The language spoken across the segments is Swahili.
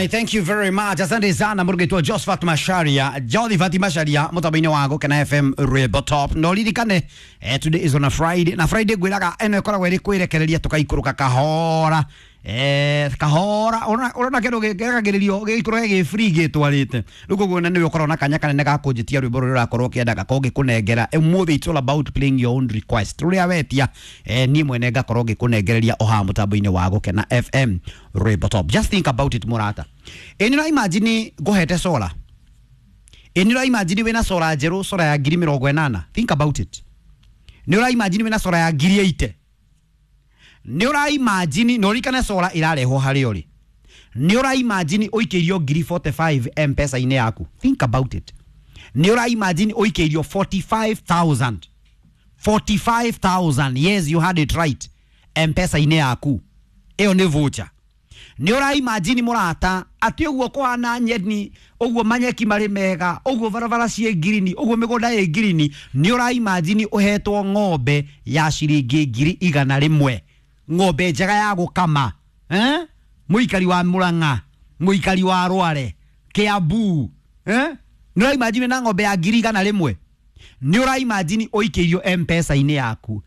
Alright, thank you very much. Asante sana murugitwa Josephat Masharia, Jody Fati Masharia, mutabaini wangu kana FM Rebel Top. No lirikane, today is on a Friday. Na Friday gwiraga eno ekora gwiri kwirekereria tukaikuruka kahora. Kahora ona kero gegagiririo gikoro ge free gitwarite. Ruko gwona ni ukora na kanya kanene ga kunjitia rwimbo rura korwo kiendaga kogi kunengera. Umuthi it's all about playing your own request. Ruria wetia ni mwene gakorwo gikunengereria oha mutabaini wangu kana FM Rebel Top. Just think about it murata. Enira imagine go hete sola. Enira imagine wena sola jero sola ya 80. Think about it. Nira imagine wena sola ya 80. Nira imagine norikana sola irareho hari ori. Nira imagine oikerio 45 M-Pesa ine yaku. Think about it. Nira imagine oikerio 45,000. 45,000. Yes, you had it right. M-Pesa ine yaku. Eo ne voucher. Ni ora imagine murata ati uguo kwa na nyeni uguo manyeki mari mega uguo barabara cie green uguo migonda ye green ni ora imagine uhetwo ng'ombe ya ciringi 100 ng'ombe njega ya gukama muikari wa Murang'a muikari wa Rware Kiambu ni ora imagine na ng'ombe ya 100 ni ora imagine oikeirio M-Pesa ine yaku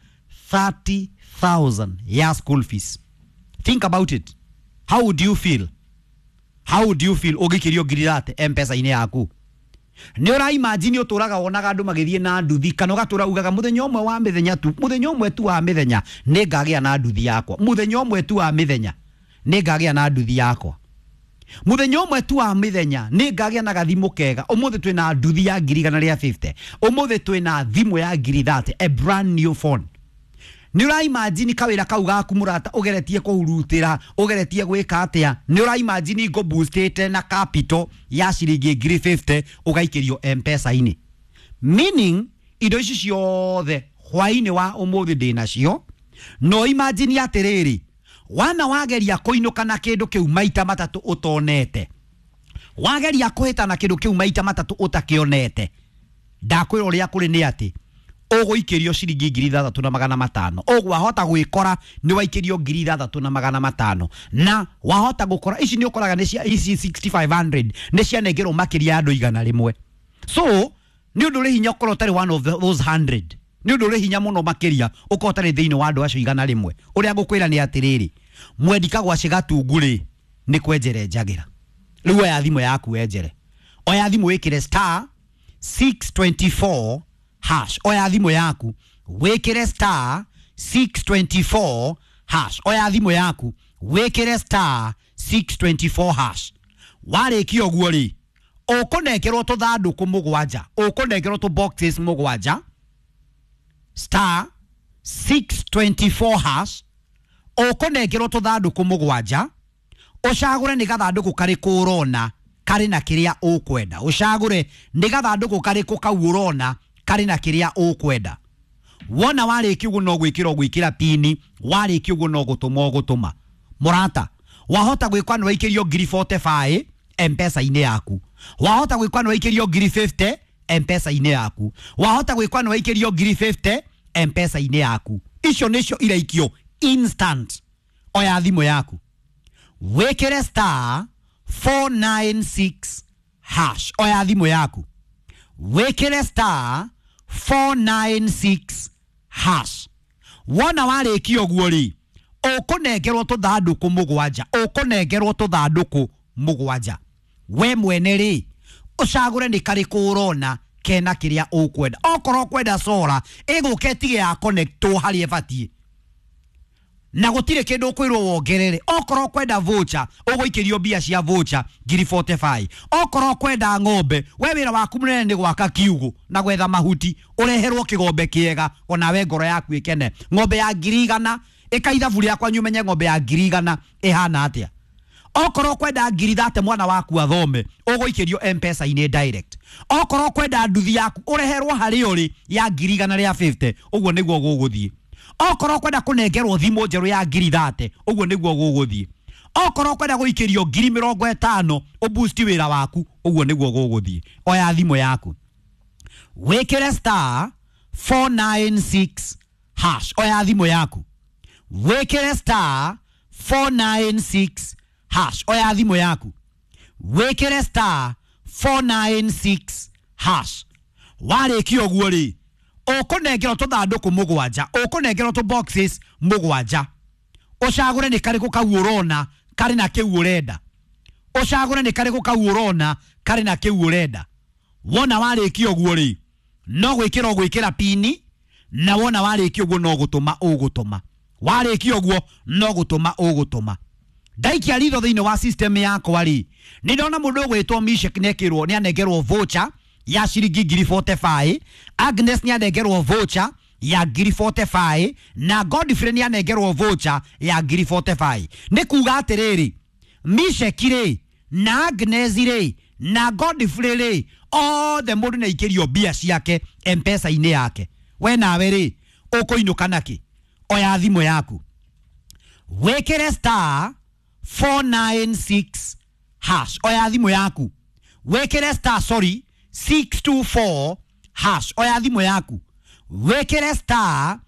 30,000 ya school fees. Think about it. How would you feel? How would you feel ogikirio girirate M-Pesa ine yaku? Ni ora imagine uturaga wonaga andu magithie na nduthi kana gatura ugaga muthenya omwe wa mithenya tu muthenya omwe tu wa mithenya ni ngagia na nduthi yakwa muthenya omwe tu wa mithenya ni ngagia na nduthi yakwa muthenya omwe tu wa mithenya ni ngagia na gathimu kega umuthi twina nduthi ya 150 umuthi twina thimu ya 30 a brand new phone. Ni ora imagine kawira kau gaku murata ugeretie kuhurutira ugeretie gwika atia ni ora imagine go boostete na capital ya ciringi 50 ugaikirio M-Pesa ine, meaning indo ici ciothe hwaini wa umuthi dina cio no imagine atiriri wana wageria kuinuka na kindu kiu maita matatu utonete wageria kuhita na kindu kiu maita matatu utakionete ndakwira uria kuri ni ati uguikirio ciringi 3,500 ogwa hota gwikora ni waikirio 3,500 na wahota gukora ici ni ukoraga ni cia ici 6,500 ni cia negero makiria andu 100 so ni undu ri hinya ukoro tari one of those 100 ni undu ri hinya muno makiria ukoro tari thiini wa andu acio 100 uria ngukwira ni atiriri mwendika gwa cigatunguri ni kwenjere njagira riu ya thimu yaku wenjere oya thimu wikire star 624 hash oya thimu yaku wekere star 624 hash oya thimu yaku wekere star 624 hash wareki oguo ri ukonekerwo tuthanduku mugwanja ukonekerwo tu boxes mugwanja star 624 hash ukonekerwo tuthanduku mugwanja ucagure ni gathanduku kari kurona kari na kiria ukwenda ucagure ni gathanduku kari kukaurona kari na kiria ukwenda wona wariki uguo no gwikira pini wariki uguo no gutuma murata wahota gwikwa no ikirio 45 M-Pesa ine yaku wahota gwikwa no ikirio 50 M-Pesa ine yaku wahota gwikwa no ikirio 50 M-Pesa ine yaku icio nicio iraikio instant oya thimu yaku wekere star 496 hash oya thimu yaku wekere star 496 hash wona warikio guori ukunengerwo tuthanduku mugwanja we mwene ri ucagure ni kari kurona kena kiria ukwenda okorwo kwenda sola iguketige ya connect hari ebatie na gutire kindu kwirwo wongerere okorwo kwenda voucher uguikirio bia cia voucher 45 okorwo kwenda ng'ombe we wira waku munene ni gwaka kiugo na gwetha mahuti ureherwo kigombe kiega ona we ngoro yaku ikene ng'ombe ya 100 ikaitha buri yakwa nyumenye ng'ombe ya 100 ihana atia okorwo kwenda 30 mwana waku athome uguikirio M-Pesa ine direct okorwo kwenda nduthi yaku ureherwo hari uri ya 150 uguo niguo guguthie okorwo kwenda kunengerwo thimu njeru ya 30 uguo niguo guguthie okorwo kwenda guikirio 50 uboost wira waku uguo niguo guguthie oya thimu yaku wekere star 496 hash oya thimu yaku wekere star 496 hash oya thimu yaku wekere star 496 hash warikio guo ri ukunengero tuthanduku mugwanja ukunengero tu boxes mugwanja ucagure ni kariku kau urona kari na kiu urenda ucagure ni kariku kau urona kari na kiu urenda wona warikio guo ri no gwikira pini na wona warikio guo no gutuma ugutuma warikio guo no gutuma ugutuma daikia ritho thiini wa system yakwa ri ni ndona mundu gwitwo Mishek nekirwo ni anegerwo voucher ya shiringi 45 Agnes ni anegerwo voucher ya 45 na Godfrey ni anegerwo voucher ya 45 ni kuga atiriri Mishek ri na Agnes ri na Godfrey ri othe mundu na ikirio bia ciake M-Pesa ine yake we nawe ri ukuinuka naki oya thimu yaku wekere star 496 hash oya thimu yaku wekere star 624 hash oya thimu yaku wekere star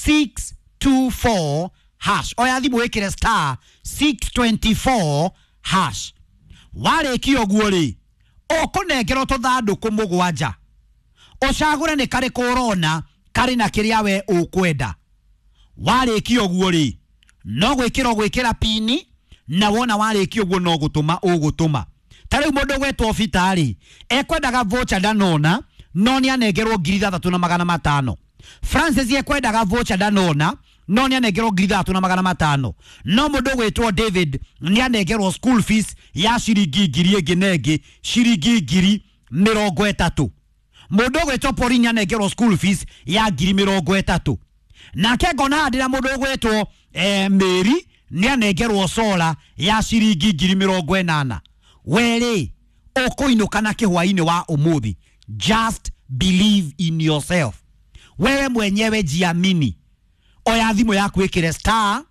624 hash oya thimu wekere star 624 hash warikio guo ri ukunengero tuthanduku mugwanja ucagure ni kari kurona kari na kiria we ukwenda warikio guo ri no gwikira pini na wona warikio guo no gutuma ugutuma tari mundu gwetwo ofitari ekwendaga voucher danona no ni anegerwo 3,500 Francis ekwendaga voucher danona no ni anegerwo 3,500 no mundu gwetwo David ni anegerwo school fees ya shiringi 1,000 shiringi 30 mundu gwetwo Pauline anegerwo school fees ya 30 nake ngona ndira mundu gwetwo Mary ni anegerwo sola ya shiringi 80,000 were ukuinuka na kihwaini wa umuthi just believe in yourself wewe mwenyewe jiamini oya thimu yaku wikire star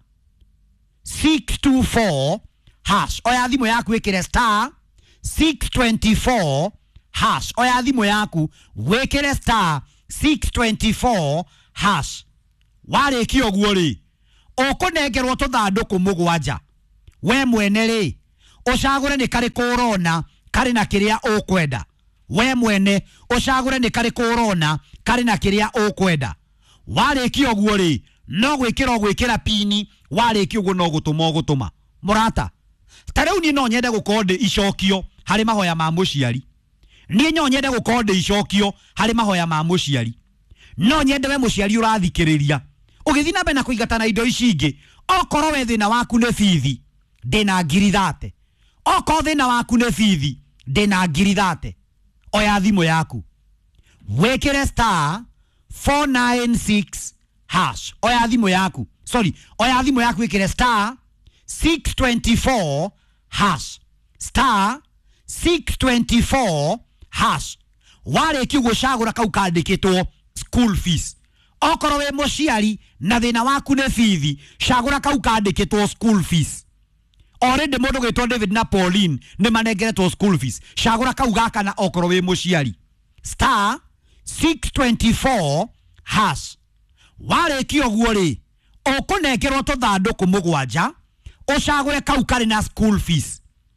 624 hash oya thimu yaku wikire star 624 hash oya thimu yaku wikire star 624 hash warikio guo ri ukunengerwo tuthanduku mugwanja we mwene ri ucagure ni kari kurona kari na kiria ukwenda we mwene ucagure ni kari kurona kari na kiria ukwenda warikio guo ri no gwikira pini warikio guo no gutuma murata tareu ni no nyende gukonde icokio hari mahoya ma muciari ni nyo nyende gukonde icokio hari mahoya ma muciari no nyende we muciari urathikiriria ugithina mbe na kuigatana indo ici ingi okoro we thina waku ne fithi ndina 30 oko thina waku ne fithi ndina 30 oya thimu yaku wekere star 496 hash oya thimu yaku oya thimu yaku wekere star 624 hash star 624 hash wareki gucagura kau kandikitwo school fees okoro we muciari na thina waku ne fithi cagura kau kandikitwo school fees already mundu gwitwo David na Pauline ni manengeretwo school fees cagura kau gaka na okoro we muciari star 624 hash warikio guo ri ukunengerwo tuthanduku mugwanja ucagure kau kari na school fees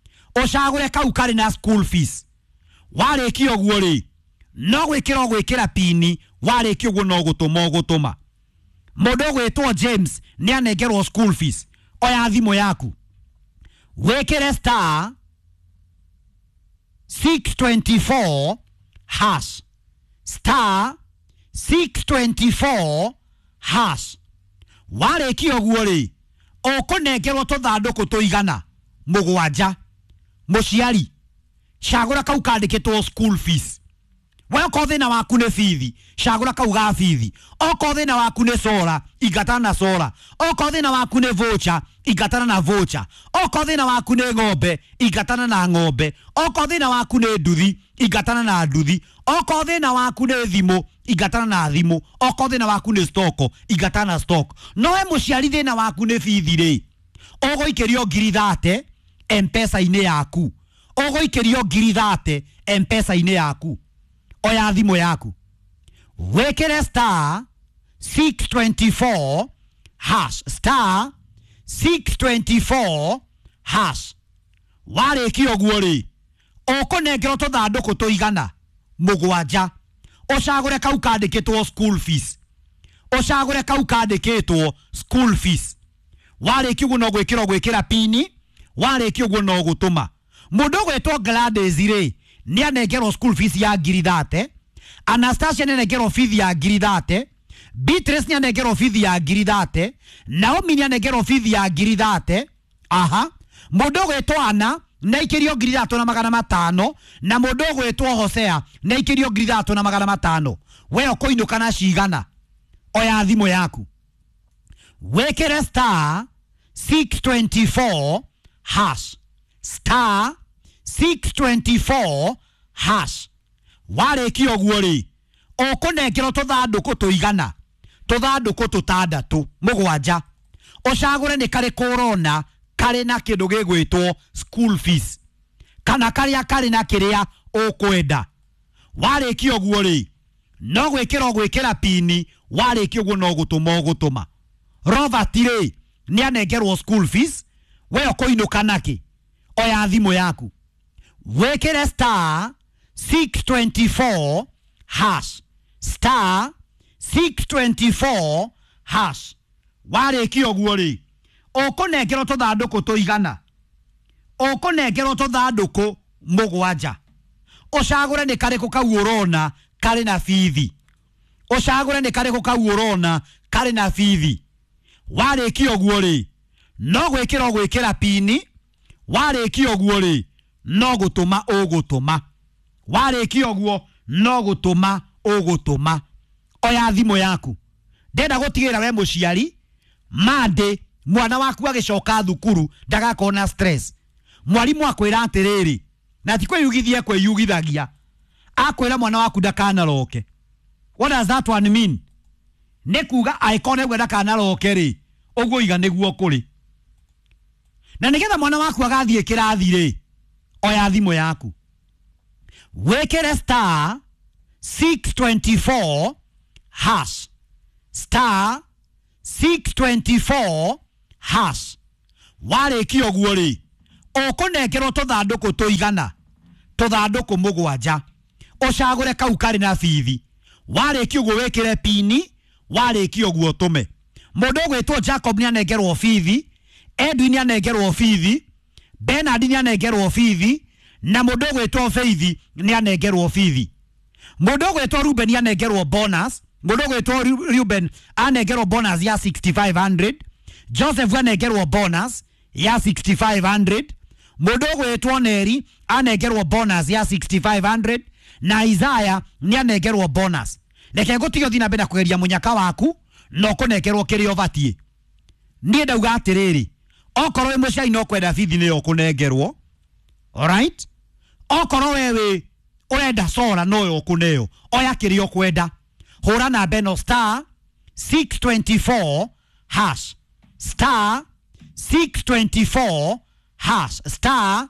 warikio guo ri no gwikira pini warikio guo no gutuma mundu gwitwo James ni anengerwo school fees oya thimu yaku wekere star 624 hash star 624 hash warikio guo ri ukunengerwo tuthanduku tuigana mugwanja muciari cagura kau kandikitwo school fees we oko thina waku ne fithi cagura kau ga fithi oko thina waku ne sola igatana na sola oko thina waku ne voucher igatana na voucher oko thina waku ne ng'ombe igatana na ng'ombe oko thina waku ne nduthi igatana na nduthi oko thina waku ne thimu igatana na thimu oko thina waku ne stock igatana na stock no we muciari thina waku ne fithi ri ugoikerio 30 M-Pesa ine yaku ugoikerio 30 M-Pesa ine yaku oya thimu yaku wekere star 624 hash star 624 hash warikio guo ri Okonengero tuthanduku tuigana mugwanja ucagure kau kandikitwo school fees ucagure kau kandikitwo school fees wariki uguo no gwikira pini wariki uguo no gutuma mundu gwetwo Gladys ri ni anengerwo school fees ya 30 Anastasia ni anengerwo fees ya 30 Beatrice ni anengerwo fees ya 30 Naomi ni anengerwo fees ya 30 aha mundu gwetwo Ana na ikirio 3,500 na mundu gwetwo Hosea na ikirio 3,500 we okoinuka na cigana oya thimu yaku wekere star 624 hash star 624 hash wareki oguo ri okunengero tuthanduku tuigana tuthanduku tutandatu mugwanja ucagure ni kari korona kari na kindu gigwitwo school fees kana kari na kiria ukwenda wareki oguo ri no gwikira pini wareki oguo no gutuma Robert ri ni anengerwo school fees we okoinuka naki oya thimu yaku wekere star 624 hash star 624 hash wareki oguo ri okunengero tuthanduku tuigana okunengero tuthanduku mugwanja ucagure ni kariku kau urona kari na fithi ucagure ni kariku kau urona kari na fithi wareki oguo ri no gwikira pini wareki oguo ri no gutuma ugutuma wareki oguo no gutuma ugutuma oya thimu yaku ndenda gutigira we muciari mande mwana waku agicoka thukuru ndagakona stress mwalimu akwira atiriri na ti kwiyugithie kwiyugithagia akwira mwana waku ndakanaroke what does that one mean nekuga aikone gwenda kana roke ri uguo iga niguo kuri na nigetha mwana waku agathie kirathi ri oya thimu yaku wekere star 624 hash star 624 hash wareki oguo ri okunengero tuthanduku tuigana tuthanduku mugwanja ucagure kau kari na fithi wareki uguo wekire pini wareki oguo tume mundu gwetwo Jacob ni anengerwo fithi Edwin ni anengerwo fithi Bernard ni anengerwo fithi na mundu gwetwo Faith ni anengerwo fithi mundu gwetwo Ruben ni anengerwo bonus mundu gwetwo Ruben anengerwo bonus ya 6500 Joseph anengerwo bonus ya 6500 mundu gwetwo Neri anengerwo bonus ya 6500 na Isaiah ni anengerwo bonus leke ngutiyo thina bena kugeria munyaka waku no kunekerwo kiri obatie nie ndauga atiriri okorwo we mucai no kwenda fithi ni okunengerwo alright okorwo wewe urenda sora no okuneo oya kiri okwenda hura na beno star 624 hash star 624 hash star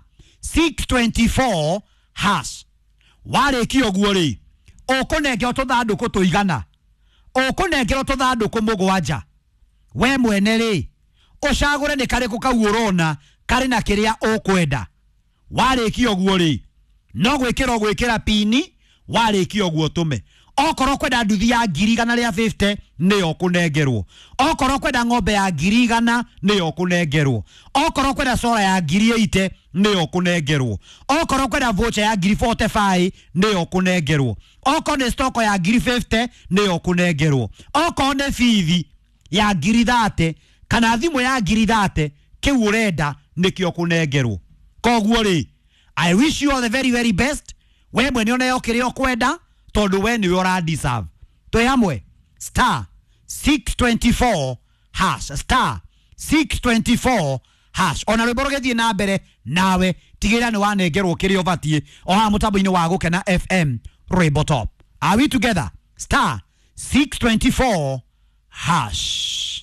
624 hash wareki oguo ri okunengero tuthanduku tuigana okunengero tuthanduku mugwanja we mwene ri ucagure ni kariku kau urona kari na kiria ukwenda wareki oguo ri no gwikira pini wareki oguo tume okorwo kwenda nduthi ya 150 ni okunengerwo okorwo kwenda ng'ombe ya 100 ni okunengerwo okorwo kwenda sora ya 80 ni okunengerwo okorwo kwenda voucher ya 45 ni okunengerwo okorwo ni stoko ya 50 ni okunengerwo okorwo ni fithi ya 30 kana thimu ya 30 kiu urenda nikio kunengerwo koguo ri I wish you all the very very best we mwene oneyo kirio kwenda tondu we ni ora deserve to hamwe star 624 hash star 624 hash ona rwiborogethie na mbere nawe tigira ni wanengerwo kirio batie o ha mutambo-ini wa gukena FM Rwimbo Top. Are we together? Star 624 hash.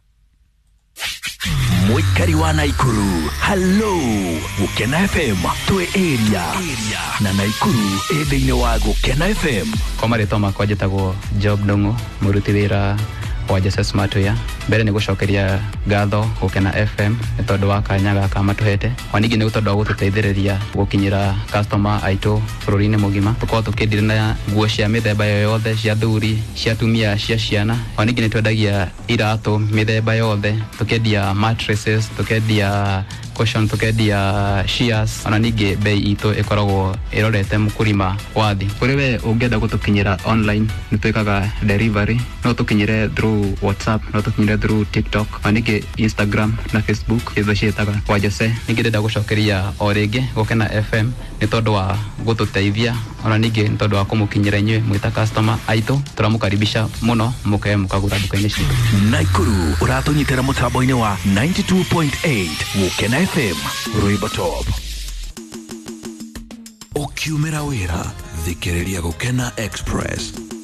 Mwikari wa Naikuru. Hello. Gukena FM. Twe area. Na Naikuru ende-ini wa Gukena FM. Kwa marĩtwa makwa njĩtagwo Job Ndung'u, mũruti wĩra wa Jose Smart ya mbere ni gucokeria ngatho Gukena FM tondu wa kanyaga kama tuhete wanigi ni utondu wa gututeithiriria gukinyira customer aito bururi-ini mugima tuko tukindire na nguo cia mithemba yothe cia thuri cia tumia cia ciana wanigi ni twendagia iratu mithemba yothe tukendia mattresses tukendia cushion tukendia shears ona ningi bei itu ikoragwo irorete mukurima wathi kuriwe ungenda gutukinyira online nitwikaga delivery no tukinyire through WhatsApp no tukinyire through TikTok wanigi Instagram na Facebook izo cietaga wa Jose ningi ndenda gucokeria o ringi Gukena FM ni tondu wa gututeithia ona ningi ni tondu wa kumukinyira inywe mwita customer aito turamukaribisha muno muke mukagura duka-ini citu Naikuru uratunyitira mutambo-ini wa 92.8 Gukena FM Rwimbo Top Ukiumira wira thikiriria Gukena Express